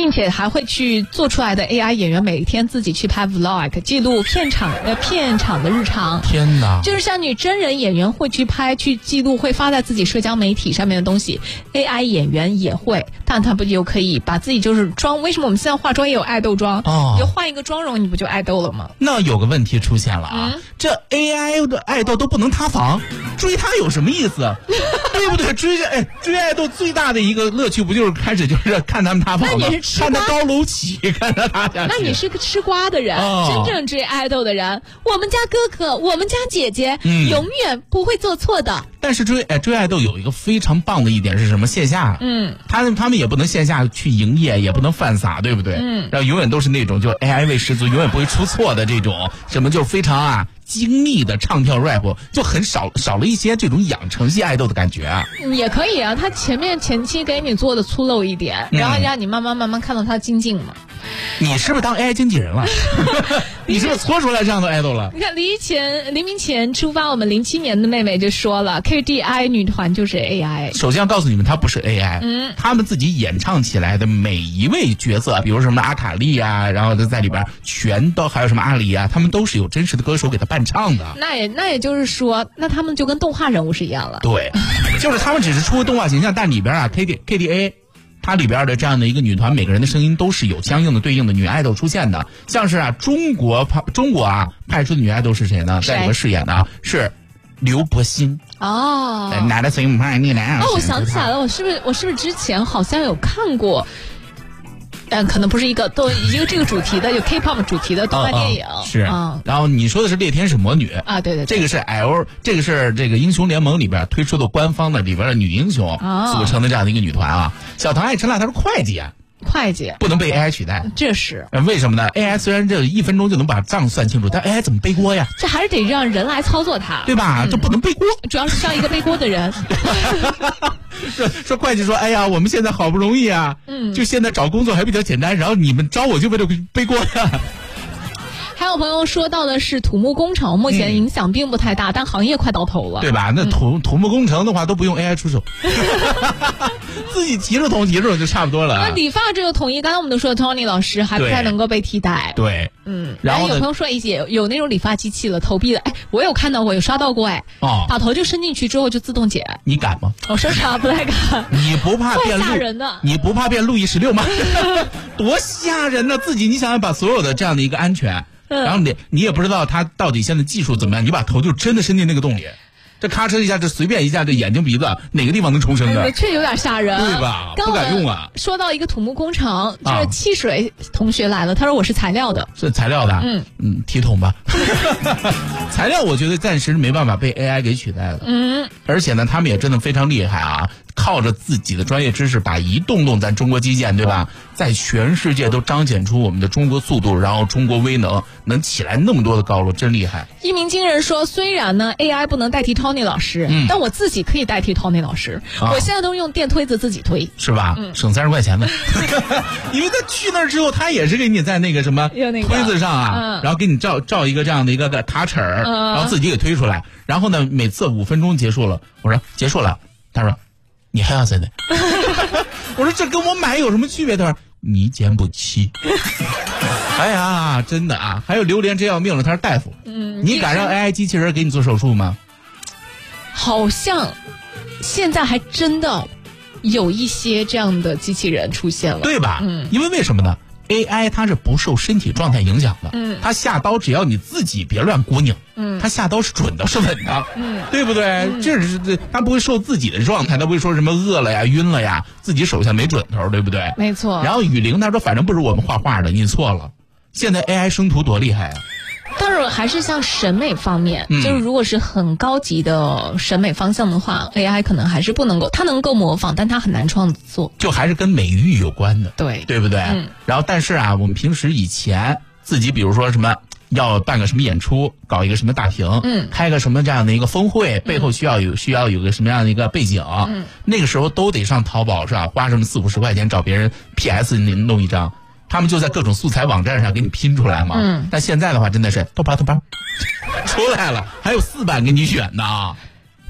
并且还会去做出来的 AI 演员每天自己去拍 vlog 记录片场的日常。 天哪！ 就是像你真人演员会去拍去记录会发在自己社交媒体上面的东西， AI 演员也会，但他不就可以把自己就是妆，为什么我们现在化妆也有爱豆妆？你就换一个妆容，你不就爱豆了吗？ 那有个问题出现了啊，这 AI 的爱豆都不能塌房，追他有什么意思？对不对？追爱豆最大的一个乐趣不就是开始就是看他们塌房吗？ 那你是吃瓜， 看他高楼起，看他塌下去。 那你是个吃瓜的人，真正追爱豆的人，我们家哥哥，我们家姐姐，永远不会做错的。 但是追爱豆有一个非常棒的一点是什么？线下，他们也不能线下去营业，也不能犯傻，对不对？然后永远都是那种就 AI 味十足，永远不会出错的这种什么，就是非常精密的唱跳 rap， 就很少了一些这种养成系爱豆的感觉啊。 也可以啊，他前期给你做的粗陋一点，然后让你慢慢看到他精进嘛。 你是不是当 AI 经纪人了？你是不是搓出来这样的爱豆了？ 你看黎明前出发，我们07年的妹妹就说了 ，KDI 女团就是 AI。 首先要告诉你们，她不是 AI，他们自己演唱起来的每一位角色，比如什么阿卡丽啊，然后在里边全都还有什么阿里啊，他们都是有真实的歌手给他伴唱的。 那也就是说，那他们就跟动画人物是一样了。 对，就是他们只是出动画形象，但里边KDA。它里边的这样的一个女团，每个人的声音都是有相应的对应的女爱豆出现的。像是中国派出的女爱豆是谁呢？在里边饰演的是刘柏辛。拿着随派你来。 我想起来了，我是不是之前好像有看过？可能不是一个这个主题的，有 K-pop 主题的动画电影。 是。然后你说的是猎天使魔女啊，对， 这个是这个是这个英雄联盟里边推出的官方的里边的女英雄组成的这样的一个女团啊。小唐爱陈辣她是会计不能被 AI 取代， 这是为什么呢？ AI 虽然这1分钟就能把账算清楚，但 AI 怎么背锅呀？ 这还是得让人来操作它， 对吧？就不能背锅， 主要是像一个背锅的人。 说会计说，哎呀，我们现在好不容易啊，就现在找工作还比较简单，然后你们招我就为了背锅呀。 还有朋友说到的是土木工程，目前影响并不太大，但行业快到头了， 对吧？那土木工程的话都不用 AI 出手，自己提着桶就差不多了。 那理发这个统一，刚才我们都说 Tony 老师还不太能够被替代。 对， 然后有朋友说有那种理发机器了，投币的，我有看到过，有刷到过，把头就伸进去之后就自动剪。你敢吗？ 我说啥不太敢。 你不怕变吓人的？ 你不怕变路易16吗？多吓人呢！自己你想要把所有的这样的一个安全。然后你也不知道他到底现在技术怎么样，你把头就真的伸进那个洞里，这咔哧一下，这随便一下，这眼睛鼻子哪个地方能重生的？ 这有点吓人， 对吧？不敢用啊。说到一个土木工程，这汽水同学来了，他说我是材料的， 是材料的，体统吧。材料我觉得暂时没办法被 AI 给取代了，而且呢，他们也真的非常厉害啊。靠着自己的专业知识，把一栋咱中国基建，对吧，在全世界都彰显出我们的中国速度，然后中国威能起来那么多的高楼，真厉害。 一鸣惊人说，虽然呢 AI 不能代替 Tony 老师，但我自己可以代替 Tony 老师，我现在都用电推子自己推， 是吧？省30块钱的。因为他去那儿之后，他也是给你在那个什么推子上然后给你照一个这样的一个塔齿然后自己给推出来。然后呢，每次5分钟结束了，我说结束了，他说你还要谁的？我说这跟我买有什么区别？他说你减不起。哎呀，真的啊！还有榴莲真要命了，他是大夫。你敢让 AI 机器人给你做手术吗？ 好像现在还真的有一些这样的机器人出现了， 对吧？因为什么呢？AI 它是不受身体状态影响的，它下刀只要你自己别乱鼓拧，它下刀是准的，是稳的，对不对？这是它不会受自己的状态，它不会说什么饿了呀、晕了呀，自己手下没准头，对不对？ 没错。 然后雨玲他说，反正不是我们画画的，你错了。现在 AI 生图多厉害啊！ 但是还是像审美方面，就是如果是很高级的审美方向的话，AI 可能还是不能够，它能够模仿，但它很难创作， 就还是跟美育有关的，对不对？然后但是我们平时以前自己比如说什么要办个什么演出，搞一个什么大屏，开个什么这样的一个峰会，背后需要有个什么样的一个背景，那个时候都得上淘宝是吧？花什么40-50块钱找别人 PS 弄一张。他们就在各种素材网站上给你拼出来嘛。但现在的话真的是突啪出来了，还有4版给你选呢。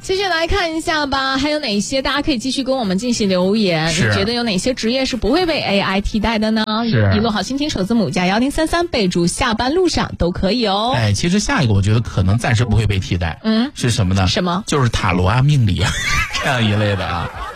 继续来看一下吧，还有哪些大家可以继续跟我们进行留言？你觉得有哪些职业是不会被 AI 替代的呢？一路好心情首字母加1033，备注下班路上都可以哦。 哎，其实下一个我觉得可能暂时不会被替代，是什么呢？ 什么？ 就是塔罗啊、命理啊这样一类的啊。